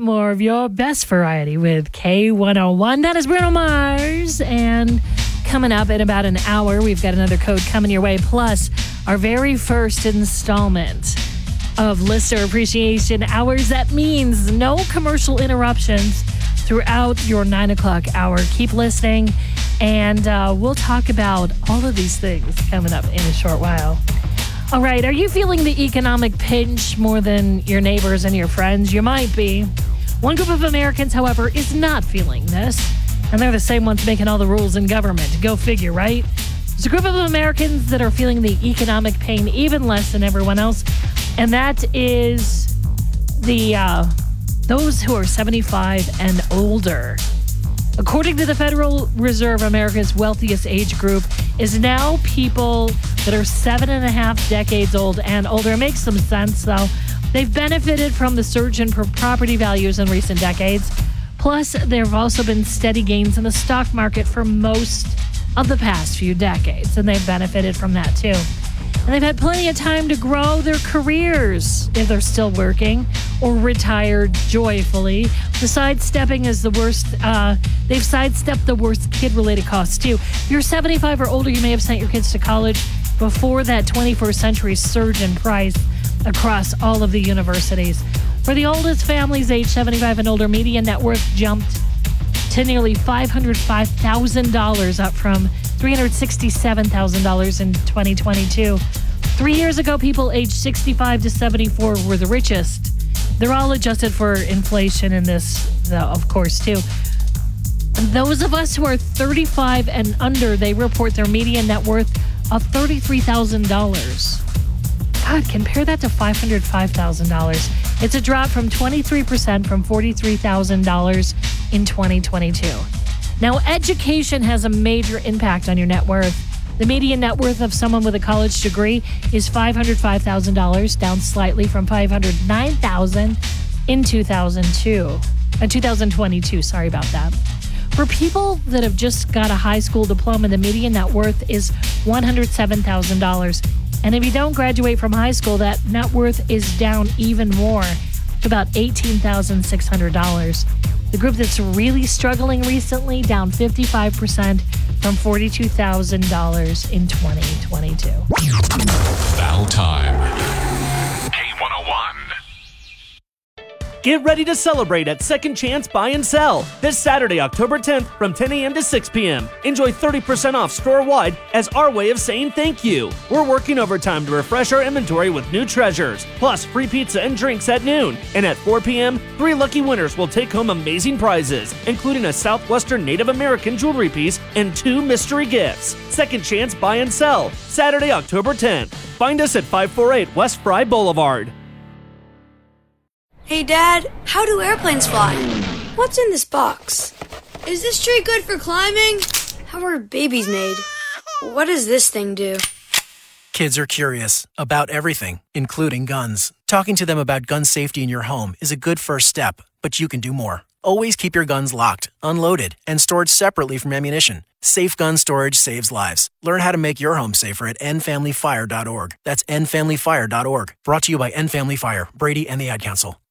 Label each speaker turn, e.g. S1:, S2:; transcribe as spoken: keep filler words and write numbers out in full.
S1: more of your best variety with K one oh one. That is Bruno Mars. And coming up in about an hour, we've got another code coming your way. Plus, our very first installment of Listener Appreciation Hours. That means no commercial interruptions throughout your nine o'clock hour. Keep listening, and uh, we'll talk about all of these things coming up in a short while. All right, are you feeling the economic pinch more than your neighbors and your friends? You might be. One group of Americans, however, is not feeling this, and they're the same ones making all the rules in government. Go figure, right? There's a group of Americans that are feeling the economic pain even less than everyone else, and that is the uh, those who are seventy-five and older. According to the Federal Reserve, America's wealthiest age group is now people that are seven and a half decades old and older. It makes some sense, though. They've benefited from the surge in property values in recent decades. Plus, there have also been steady gains in the stock market for most of the past few decades, and they've benefited from that, too. And they've had plenty of time to grow their careers if they're still working or retired joyfully. The sidestepping is the worst. Uh, they've sidestepped the worst kid-related costs, too. If you're seventy-five or older, you may have sent your kids to college before that twenty-first century surge in price across all of the universities. For the oldest families, age seventy-five and older, median net worth jumped to nearly five hundred five thousand dollars, up from three hundred sixty-seven thousand dollars in twenty twenty-two. Three years ago, people aged sixty-five to seventy-four were the richest. They're all adjusted for inflation in this, though, of course, too. And those of us who are thirty-five and under, they report their median net worth of thirty-three thousand dollars. God, compare that to five hundred five thousand dollars. It's a drop from twenty-three percent from forty-three thousand dollars in twenty twenty-two. Now, education has a major impact on your net worth. The median net worth of someone with a college degree is five hundred five thousand dollars, down slightly from five hundred nine thousand dollars in two thousand two. Uh, two thousand twenty-two, sorry about that. For people that have just got a high school diploma, the median net worth is one hundred seven thousand dollars. And if you don't graduate from high school, that net worth is down even more to about eighteen thousand six hundred dollars. The group that's really struggling recently, down fifty-five percent from forty-two thousand dollars in twenty twenty-two.
S2: Battle time. K one oh one.
S3: Get ready to celebrate at Second Chance Buy and Sell this Saturday, October tenth from ten a.m. to six p.m. Enjoy thirty percent off store-wide as our way of saying thank you. We're working overtime to refresh our inventory with new treasures, plus free pizza and drinks at noon. And at four p.m., three lucky winners will take home amazing prizes, including a Southwestern Native American jewelry piece and two mystery gifts. Second Chance Buy and Sell, Saturday, October tenth. Find us at five forty-eight West Fry Boulevard.
S4: Hey, Dad, how do airplanes fly? What's in this box? Is this tree good for climbing? How are babies made? What does this thing do?
S5: Kids are curious about everything, including guns. Talking to them about gun safety in your home is a good first step, but you can do more. Always keep your guns locked, unloaded, and stored separately from ammunition. Safe gun storage saves lives. Learn how to make your home safer at end family fire dot org. That's end family fire dot org. Brought to you by End Family Fire, Brady, and the Ad Council.